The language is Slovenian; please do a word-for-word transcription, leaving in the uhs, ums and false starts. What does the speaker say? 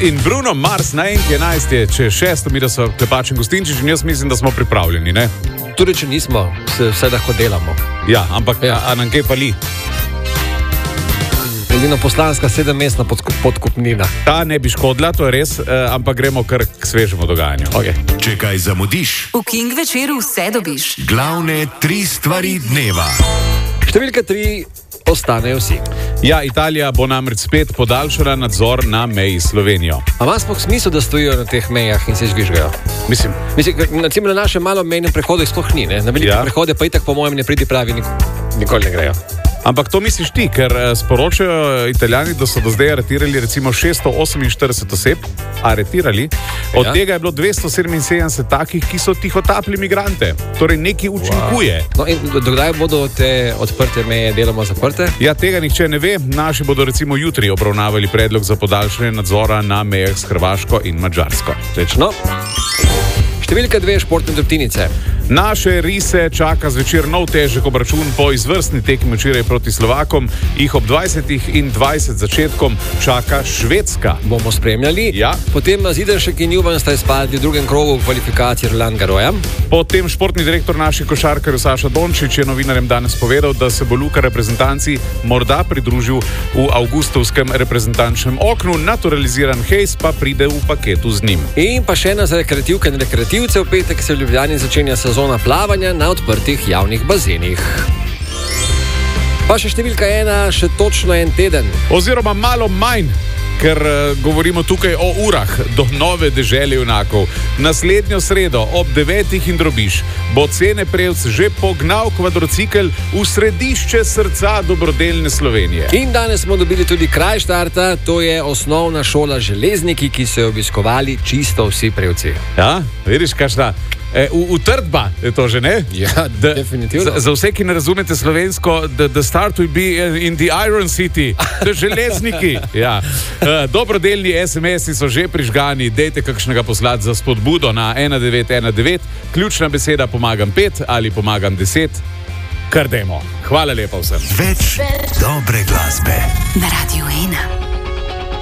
In Bruno Mars na enki enajst je, če šesto, mi da so Klepač in Gustinčič in jaz mislim, da smo pripravljeni, ne? Tudi če nismo, se vse lahko delamo. Ja, ampak ja. A nam kaj pali? Edino poslanska sedemmestna podkupnina. Ta ne bi škodila, to je res, eh, ampak gremo kar k svežemu dogajanju. Okay. Če kaj zamudiš, v King večeru vse dobiš. Glavne tri stvari dneva. Številka tri, ostanejo vsi. Ja, Italija bo namreč spet podaljšala nadzor na meji s Slovenijo. A ima sploh smisel, da stojijo na teh mejah in se žvižgajo? Mislim, Mislim na, na našem malo mejnem prehodu sploh ni, ne? Na velike ja. prehode pa itak po mojem ne pridi pravi, nik nikoli ne grejo. Ampak to misliš ti, ker sporočajo Italijani, da so do zdaj aretirali recimo šeststo oseminštirideset oseb, aretirali, od ja. tega je bilo dvesto sedeminsedemdeset takih, ki so tihotapili migrante. Torej nekaj učinkuje. Wow. No in dokdaj bodo te odprte meje deloma zaprte? Ja, tega nihče ne ve. Naši bodo recimo jutri obravnavali predlog za podaljšanje nadzora na mejah s Hrvaško in Madžarsko. No. Številka dve, športne drobtinice. Naše rise čaka zvečer nov težek obračun po izvrstni tekmi včeraj proti Slovakom. Jih ob dvajsetih in dvajset začetkom čaka Švedska. Bomo spremljali. Ja. Potem Zidanšek in Juvan sta izpadli v drugem krogu kvalifikacij Roland Garrosa. Potem športni direktor naših košarkarjev Saša Dončić je novinarjem danes povedal, da se bo Luka reprezentanci morda pridružil v avgustovskem reprezentančnem oknu. Naturaliziran Hejs pa pride v paketu z njim. In pa še ena za rekreativke in rekreativce. V petek se v Ljubljani začenja sezona plavanja na odprtih javnih bazenih. Pa še številka ena, še točno en teden. Oziroma malo manj, ker uh, govorimo tukaj o urah do nove dežele junakov. Naslednjo sredo ob devetih in drobiš bo Cene Prevc že pognal kvadrocikel v središče srca dobrodelne Slovenije. In danes smo dobili tudi kraj štarta, to je osnovna šola Železniki, ki so jo obiskovali čisto vsi Prevci. Ja, vidiš, kakšna E, utrdba je to že, ne? Ja, da, definitivno. Za, za vse, ki ne razumete slovensko, the, the start will be in the Iron City, the Železniki. Ja. E, dobrodelni es em esi so že prižgani, dejte kakšnega poslati za spodbudo na ena devet ena devet, ključna beseda pomagam pet ali pomagam deset, kar dajmo. Hvala lepa vsem. Več dobre glasbe na Radio ena.